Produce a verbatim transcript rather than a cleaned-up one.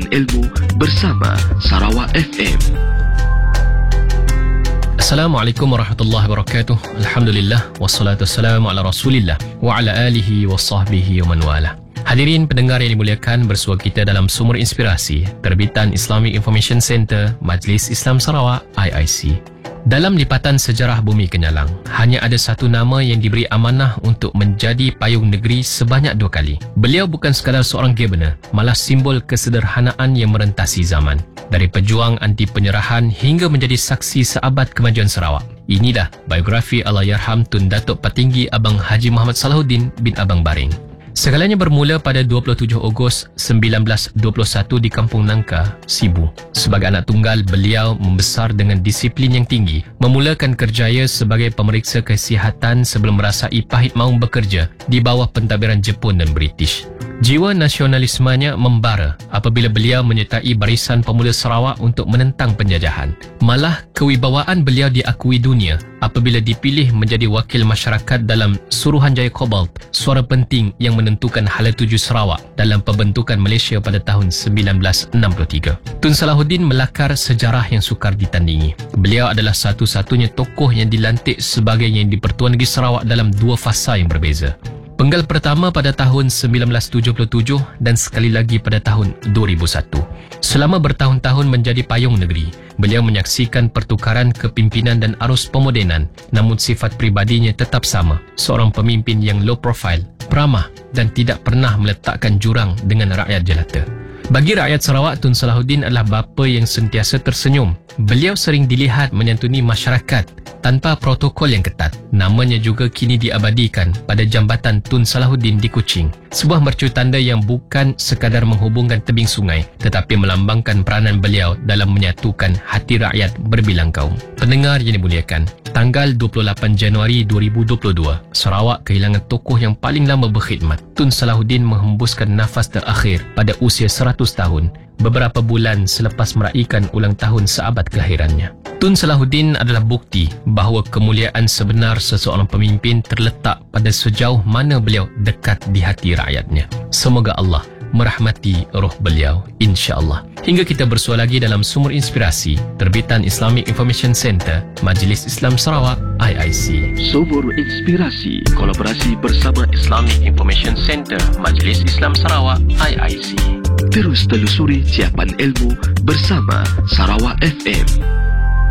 Siapan Ilmu bersama Sarawak F M. Assalamualaikum warahmatullahi wabarakatuh. Alhamdulillah wassalatu wassalamu ala Rasulillah wa ala alihi wa sahbihi wa man wala. Hadirin pendengar yang dimuliakan, bersua kita dalam Sumur Inspirasi terbitan Islamic Information Center Majlis Islam Sarawak I I C. Dalam lipatan sejarah Bumi Kenyalang, hanya ada satu nama yang diberi amanah untuk menjadi payung negeri sebanyak dua kali. Beliau bukan sekadar seorang gabenor, malah simbol kesederhanaan yang merentasi zaman. Dari pejuang anti penyerahan hingga menjadi saksi seabad kemajuan Sarawak. Inilah biografi Allahyarham Tun Datuk Patinggi Abang Haji Muhammad Salahuddin bin Abang Baring. Segalanya bermula pada dua puluh tujuh Ogos sembilan belas dua puluh satu di Kampung Nangka, Sibu. Sebagai anak tunggal, beliau membesar dengan disiplin yang tinggi, memulakan kerjaya sebagai pemeriksa kesihatan sebelum merasai pahit maung bekerja di bawah pentadbiran Jepun dan British. Jiwa nasionalismenya membara apabila beliau menyertai barisan pemuda Sarawak untuk menentang penjajahan. Malah kewibawaan beliau diakui dunia apabila dipilih menjadi wakil masyarakat dalam Suruhanjaya Cobalt, suara penting yang menentukan hala tuju Sarawak dalam pembentukan Malaysia pada tahun sembilan belas enam puluh tiga. Tun Salahuddin melakar sejarah yang sukar ditandingi. Beliau adalah satu-satunya tokoh yang dilantik sebagai yang di-Pertuan Negeri Sarawak dalam dua fasa yang berbeza. Penggal pertama pada tahun sembilan belas tujuh puluh tujuh dan sekali lagi pada tahun dua ribu satu. Selama bertahun-tahun menjadi payung negeri, beliau menyaksikan pertukaran kepimpinan dan arus pemodenan, namun sifat pribadinya tetap sama, seorang pemimpin yang low profile, peramah dan tidak pernah meletakkan jurang dengan rakyat jelata. Bagi rakyat Sarawak, Tun Salahuddin adalah bapa yang sentiasa tersenyum. Beliau sering dilihat menyantuni masyarakat tanpa protokol yang ketat. Namanya juga kini diabadikan pada Jambatan Tun Salahuddin di Kuching. Sebuah mercu tanda yang bukan sekadar menghubungkan tebing sungai, tetapi melambangkan peranan beliau dalam menyatukan hati rakyat berbilang kaum. Pendengar yang dimuliakan, tanggal dua puluh lapan Januari dua ribu dua puluh dua, Sarawak kehilangan tokoh yang paling lama berkhidmat. Tun Salahuddin menghembuskan nafas terakhir pada usia seratus tahun, beberapa bulan selepas meraihkan ulang tahun seabad kelahirannya. Tun Salahuddin adalah bukti bahawa kemuliaan sebenar seseorang pemimpin terletak pada sejauh mana beliau dekat di hati rakyatnya. Semoga Allah merahmati roh beliau, insya-Allah. Hingga kita bersua lagi dalam Sumur Inspirasi terbitan Islamic Information Center Majlis Islam Sarawak I I C. Sumur Inspirasi kolaborasi bersama Islamic Information Center Majlis Islam Sarawak I I C. Terus telusuri siapan ilmu bersama Sarawak F M.